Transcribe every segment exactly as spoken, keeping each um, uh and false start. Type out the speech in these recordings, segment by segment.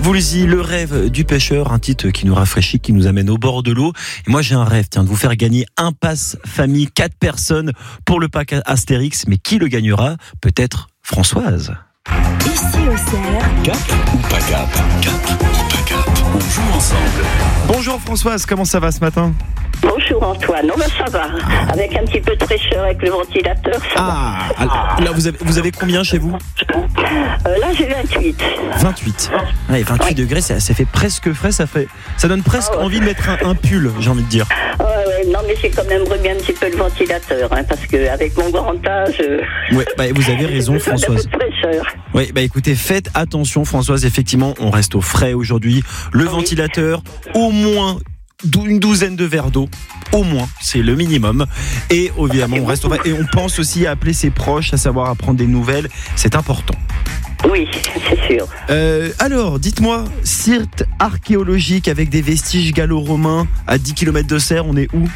Woolsey, le rêve du pêcheur, un titre qui nous rafraîchit, qui nous amène au bord de l'eau. Et moi, j'ai un rêve, tiens, de vous faire gagner un pass famille, quatre personnes pour le pack Astérix. Mais qui le gagnera? Peut-être Françoise. Ici au Cerf. Cap ou pas cap? Cap ou pas cap? On joue ensemble. Bonjour Françoise, comment ça va ce matin? Bonjour Antoine, non mais ça va, avec un petit peu de fraîcheur avec le ventilateur, ça Ah, alors, là vous avez, vous avez combien chez vous? va. Euh, là j'ai vingt-huit. vingt-huit. Ouais, vingt-huit Ouais. degrés, ça, ça fait presque frais, ça fait, ça donne presque Ah ouais. envie de mettre un, un pull, j'ai envie de dire. Ouais, ouais, non mais j'ai quand même remis un petit peu le ventilateur, hein, parce qu'avec mon grand âge, euh, Ouais, bah, vous avez raison j'ai besoin d'un Françoise. peu de fraîcheur. Oui, bah écoutez, faites attention Françoise, effectivement, on reste au frais aujourd'hui. Le Oui. ventilateur, au moins dou- une douzaine de verres d'eau, au moins, c'est le minimum. Et évidemment, on reste au frais. Et on pense aussi à appeler ses proches, à savoir à prendre des nouvelles, c'est important. Oui, c'est sûr. Euh, alors, dites-moi, site archéologique avec des vestiges gallo-romains à dix kilomètres de Serres, on est où?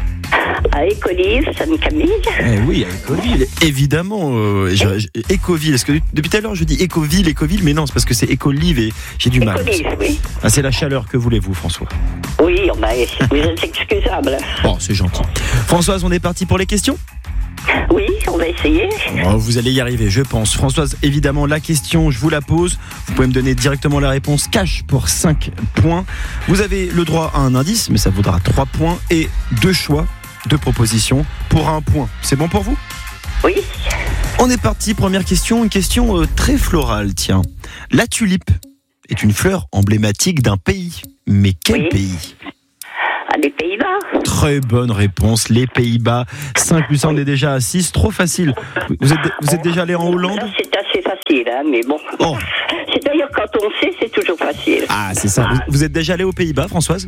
À Écolive, Sainte-Camille. Eh oui, à Écoville, évidemment. Euh, je- je- Écoville, parce que depuis tout à l'heure je dis Écoville, Écoville, mais non, c'est parce que c'est Écolive et j'ai du mal. Écolive, oui. Ah, c'est la chaleur, que voulez-vous François? Oui, oh, bah, vous êtes excusable. Bon, c'est gentil. Françoise, on est parti pour les questions? Oui, on va essayer. Oh, vous allez y arriver, je pense. Françoise, évidemment, la question, je vous la pose. Vous pouvez me donner directement la réponse. Cash pour cinq points. Vous avez le droit à un indice, mais ça vaudra trois points. Et deux choix, deux propositions pour un point. C'est bon pour vous? Oui, On est parti, première question, une question euh, très florale, tiens. La tulipe est une fleur emblématique d'un pays. Mais quel Oui. pays? à des Pays-Bas. Très bonne réponse, les Pays-Bas. cinq plus un, on est déjà à six, trop facile. Vous êtes, vous êtes déjà allé en Hollande? Là, c'est assez facile, hein, mais bon. Oh. C'est-à-dire, quand on sait, c'est toujours facile. Ah, c'est ça. Vous, vous êtes déjà allé aux Pays-Bas, Françoise?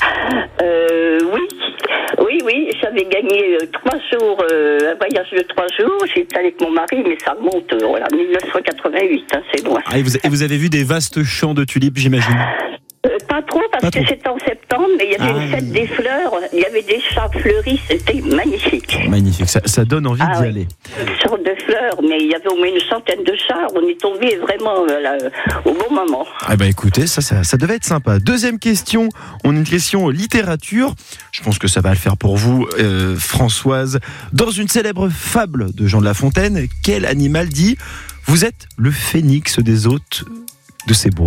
Euh, oui. Oui, oui, j'avais gagné euh, trois jours, euh, un voyage de trois jours. J'étais avec mon mari, mais ça remonte, euh, voilà, dix-neuf cent quatre-vingt-huit, hein, c'est loin. Ah, et, vous, et vous avez vu des vastes champs de tulipes, j'imagine? Euh, pas trop, parce Pas que trop. c'était en septembre, mais il y avait Ah. une fête des fleurs, il y avait des chars fleuris, c'était magnifique. Magnifique, ça, ça donne envie Ah d'y oui. aller. Une sorte de fleurs, mais il y avait au moins une centaine de chars. On est tombé vraiment euh, là, au bon moment. Ah bah écoutez, ça, ça, ça devait être sympa. Deuxième question, on a une question littérature. Je pense que ça va le faire pour vous, euh, Françoise. Dans une célèbre fable de Jean de La Fontaine, quel animal dit « Vous êtes le phénix des hôtes de ces bois »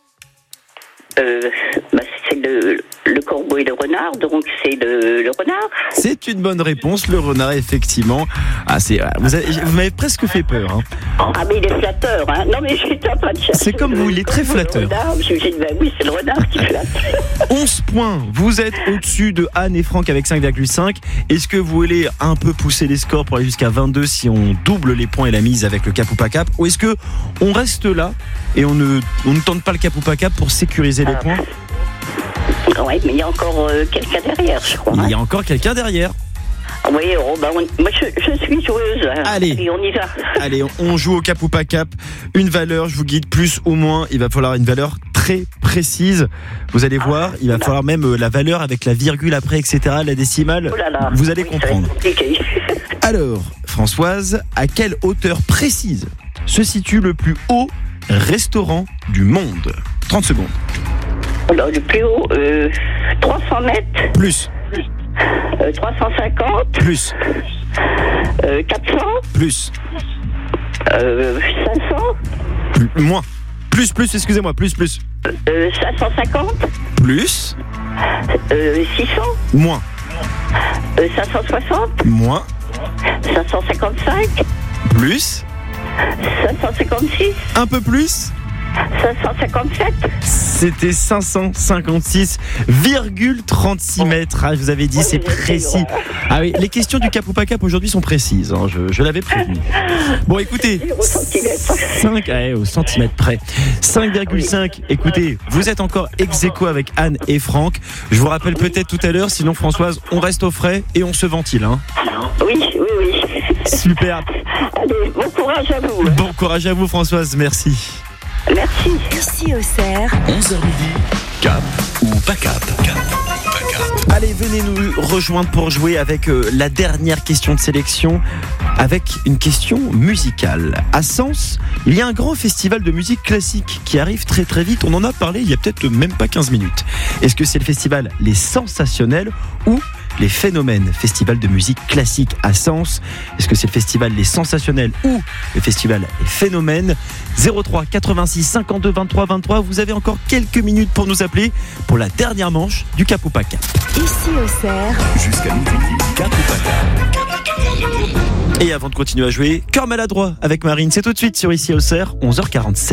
Euh, bah, c'est le, le corbeau et le renard, donc c'est le, le renard. C'est une bonne réponse, le renard, effectivement. Ah, c'est, vous, avez- vous m'avez presque fait peur. Hein. Ah, mais il est flatteur, hein. Non, mais j'étais en train de chercher. C'est comme le- vous, il est très le flatteur. renard. Je me suis dit, ben oui, c'est le renard qui flatte. onze points, vous êtes au-dessus de Anne et Franck avec cinq virgule cinq. Est-ce que vous voulez un peu pousser les scores pour aller jusqu'à vingt-deux si on double les points et la mise avec le cap ou pas cap? Ou est-ce que on reste là et on ne, on ne tente pas le cap ou pas cap pour sécuriser les Ah. points? Oui, mais il y a encore euh, quelqu'un derrière, je crois. Il y hein. a encore quelqu'un derrière. Oui, oh, bah, on- moi je, je suis joueuse. hein. Allez. Et on y va. Allez, on joue au cap ou pas cap. Une valeur, je vous guide, plus ou moins. Il va falloir une valeur très précise. Vous allez voir, il va falloir même euh, la valeur avec la virgule après, et cetera, la décimale. Oh là là. Vous allez Oui, ça va être comprendre. compliqué. Alors, Françoise, à quelle hauteur précise se situe le plus haut restaurant du monde? trente secondes. Alors, le plus haut, euh, trois cents mètres, Plus, euh, trois cent cinquante, plus, euh, quatre cents, plus, euh, cinq cents, plus, moins. Plus, plus, excusez-moi, plus, plus. euh, cinq cent cinquante, Plus, euh, six cents, moins, euh, cinq cent soixante, moins, cinq cent cinquante-cinq, plus, cinq cent cinquante-six, un peu plus. cinq cent cinquante-sept. C'était cinq cent cinquante-six virgule trente-six mètres. Ah, je vous avais dit, c'est précis. Ah oui, les questions du cap ou pas cap aujourd'hui sont précises. Hein, je, je l'avais prévenu. Bon, écoutez, Au centimètre. cinq, ouais, au centimètre près. cinq virgule cinq. Écoutez, vous êtes encore ex aequo avec Anne et Franck. Je vous rappelle peut-être tout à l'heure, sinon Françoise, on reste au frais et on se ventile. Hein. Oui, oui, oui. Super. Allez, bon courage à vous. Bon courage à vous, Françoise. Merci. Merci. Ici au Cerf. onze heures midi, cap ou pas cap? Cap ou pas cap? Allez, venez nous rejoindre pour jouer avec euh, la dernière question de sélection, avec une question musicale. À Sens, il y a un grand festival de musique classique qui arrive très très vite. On en a parlé il y a peut-être même pas quinze minutes. Est-ce que c'est le festival Les Sensationnels ou les Phénomènes, festival de musique classique à Sens? Est-ce que c'est le festival Les Sensationnels ou le festival Les Phénomènes? Zéro trois quatre-vingt-six cinquante-deux vingt-trois vingt-trois. Vous avez encore quelques minutes pour nous appeler pour la dernière manche du Cap ou pas Cap. Ici au Cerf, Jusqu'à midi, Cap ou pas Cap. Et avant de continuer à jouer, Cœur maladroit avec Marine, c'est tout de suite sur Ici au Cerf, onze heures quarante-sept.